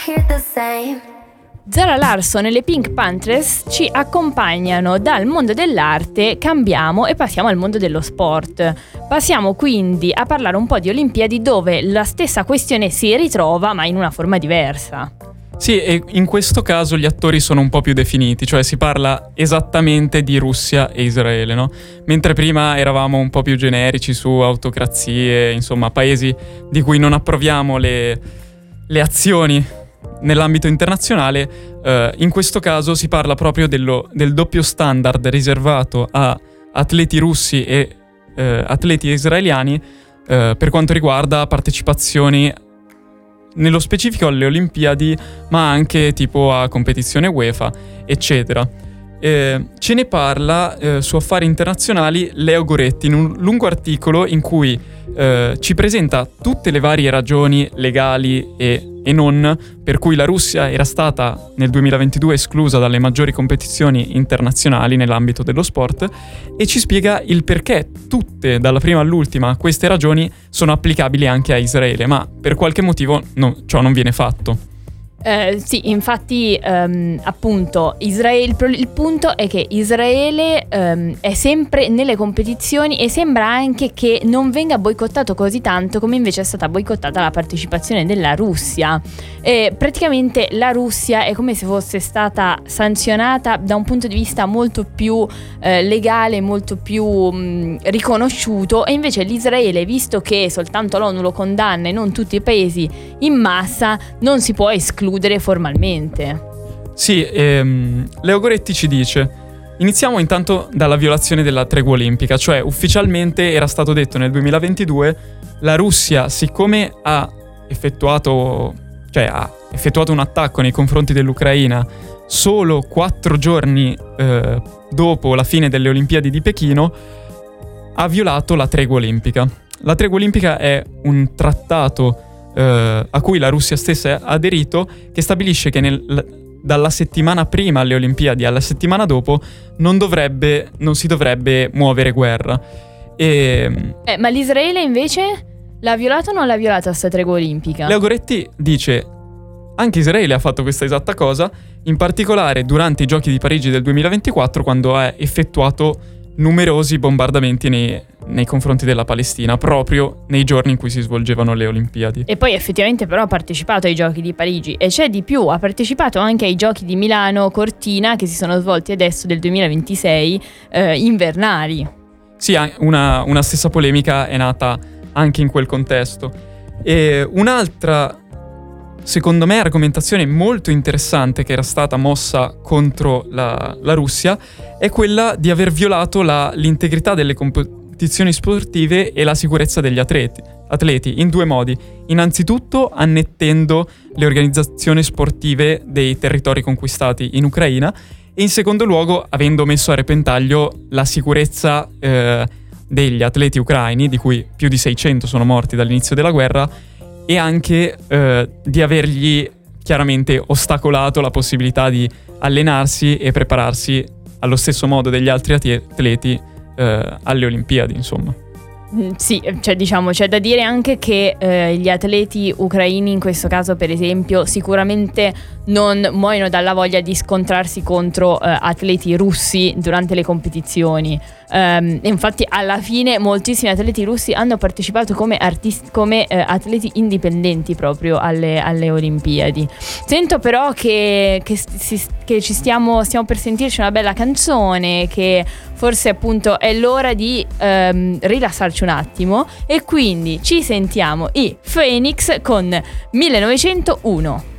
hear the same. Zara Larsson e le Pink Panthers ci accompagnano dal mondo dell'arte, cambiamo e passiamo al mondo dello sport. Passiamo quindi a parlare un po' di Olimpiadi, dove la stessa questione si ritrova ma in una forma diversa. Sì, e in questo caso gli attori sono un po' più definiti, cioè si parla esattamente di Russia e Israele, no? Mentre prima eravamo un po' più generici su autocrazie, insomma paesi di cui non approviamo le azioni nell'ambito internazionale, in questo caso si parla proprio del doppio standard riservato a atleti russi e atleti israeliani per quanto riguarda partecipazioni nello specifico alle Olimpiadi, ma anche tipo a competizione UEFA, eccetera. Ce ne parla su Affari Internazionali Leo Goretti in un lungo articolo in cui ci presenta tutte le varie ragioni legali e non per cui la Russia era stata nel 2022 esclusa dalle maggiori competizioni internazionali nell'ambito dello sport, e ci spiega il perché tutte, dalla prima all'ultima, queste ragioni sono applicabili anche a Israele, ma per qualche motivo ciò non viene fatto. Sì, infatti appunto il punto è che Israele è sempre nelle competizioni e sembra anche che non venga boicottato così tanto come invece è stata boicottata la partecipazione della Russia. Praticamente la Russia è come se fosse stata sanzionata da un punto di vista molto più legale, molto più riconosciuto, e invece l'Israele, visto che soltanto l'ONU lo condanna e non tutti i paesi in massa, non si può escludere formalmente. Sì, Leo Goretti ci dice: iniziamo intanto dalla violazione della tregua olimpica, cioè ufficialmente era stato detto nel 2022 la Russia, siccome ha effettuato un attacco nei confronti dell'Ucraina solo 4 giorni dopo la fine delle Olimpiadi di Pechino, ha violato la tregua olimpica. La tregua olimpica è un trattato a cui la Russia stessa ha aderito, che stabilisce che dalla settimana prima alle Olimpiadi alla settimana dopo non si dovrebbe muovere guerra. Ma l'Israele invece l'ha violata o non l'ha violata questa tregua olimpica? Leo Goretti dice: anche Israele ha fatto questa esatta cosa, in particolare durante i Giochi di Parigi del 2024, quando ha effettuato numerosi bombardamenti nei confronti della Palestina, proprio nei giorni in cui si svolgevano le Olimpiadi. E poi effettivamente però ha partecipato ai Giochi di Parigi, e c'è di più, ha partecipato anche ai Giochi di Milano Cortina, che si sono svolti adesso del 2026, invernali. Sì, una stessa polemica è nata anche in quel contesto. E un'altra, secondo me, argomentazione molto interessante che era stata mossa contro la Russia è quella di aver violato l'integrità delle competizioni sportive e la sicurezza degli atleti in 2 modi. Innanzitutto annettendo le organizzazioni sportive dei territori conquistati in Ucraina, e in secondo luogo avendo messo a repentaglio la sicurezza degli atleti ucraini, di cui più di 600 sono morti dall'inizio della guerra, e anche di avergli chiaramente ostacolato la possibilità di allenarsi e prepararsi allo stesso modo degli altri atleti alle Olimpiadi, insomma. Sì, c'è da dire anche che gli atleti ucraini in questo caso, per esempio, sicuramente non muoiono dalla voglia di scontrarsi contro atleti russi durante le competizioni. Infatti alla fine moltissimi atleti russi hanno partecipato come atleti indipendenti proprio alle Olimpiadi. Sento però che ci stiamo per sentirci una bella canzone, che forse appunto è l'ora di rilassarci un attimo, e quindi ci sentiamo i Phoenix con 1901.